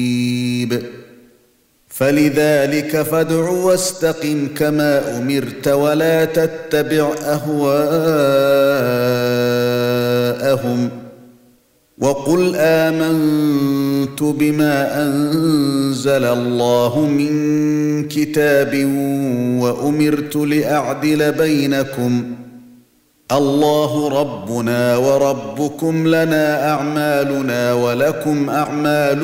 فلذلك فادع واستقم كما أمرت ولا تتبع أهواءهم وقل آمنت بما أنزل الله من كتاب وأمرت لأعدل بينكم الله ربنا وربكم لنا أعمالنا ولكم أعمالكم